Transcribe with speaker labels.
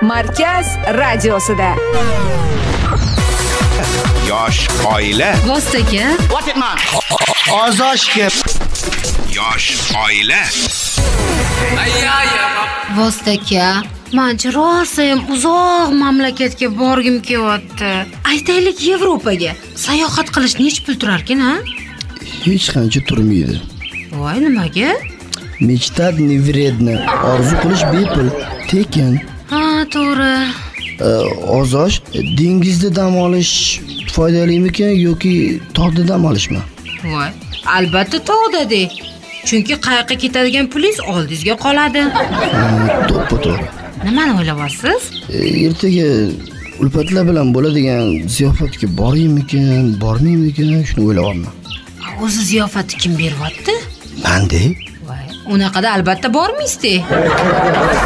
Speaker 1: Markaz radiosida.
Speaker 2: Yosh oila.
Speaker 3: Vostaka.
Speaker 4: Ozoshga.
Speaker 2: Yosh oila.
Speaker 3: Vostaka. Men rosayam uzoq mamlakatga borgim kelyapti. Aytaylik Yevropaga. Sayohat qilish nech pul turar ekan, ha?
Speaker 4: Hech qancha turmaydi.
Speaker 3: Voy, nimaga?
Speaker 4: Mechtat nevredni orzu qilish bepul, tekin.
Speaker 3: Ha, to'g'ri.
Speaker 4: Ozosh, dengizda dam olish foydalimikan yoki tog'da dam olishmi?
Speaker 3: Voy, albatta tog'da-de. Chunki qayoqqa ketadigan pulingiz oldingizga qoladi.
Speaker 4: To'g'ri.
Speaker 3: Nimani o'ylayapsiz?
Speaker 4: Ertaga ulfatlar bilan bo'ladigan ziyofatga boraymikan, bormaymikan, shuni o'ylayapman.
Speaker 3: O'zi ziyofatni kim beryapti?
Speaker 4: Men-de.
Speaker 3: Voy, unaqada albatta bormaysiz-de.